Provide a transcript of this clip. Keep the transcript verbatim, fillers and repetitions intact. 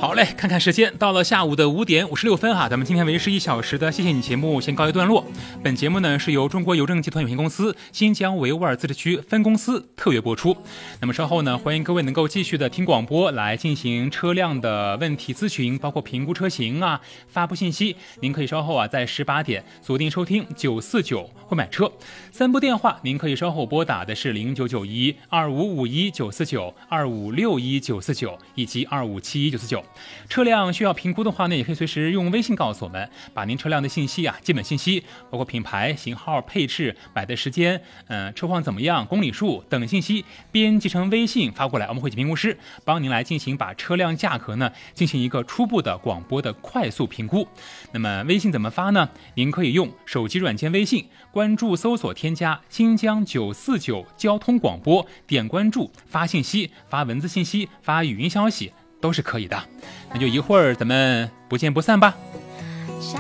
好嘞，看看时间，到了下午的五点五十六分哈，咱们今天为时一小时的谢谢你节目先告一段落。本节目呢是由中国邮政集团有限公司新疆维吾尔自治区分公司特约播出。那么稍后呢，欢迎各位能够继续的听广播来进行车辆的问题咨询，包括评估车型啊、发布信息。您可以稍后啊在十八点锁定收听九四九会买车。三部电话您可以稍后拨打的是零九九一二五五一九四九、二五六一九四九以及二五七一九四九。车辆需要评估的话呢，也可以随时用微信告诉我们，把您车辆的信息啊，基本信息，包括品牌、型号、配置、买的时间，嗯、呃，车况怎么样、公里数等信息编辑成微信发过来，我们会请评估师帮您来进行把车辆价格呢进行一个初步的广播的快速评估。那么微信怎么发呢？您可以用手机软件微信关注搜索添加新疆九四九交通广播，点关注发信息、发文字信息、发语音消息都是可以的。那就一会儿咱们不见不散吧。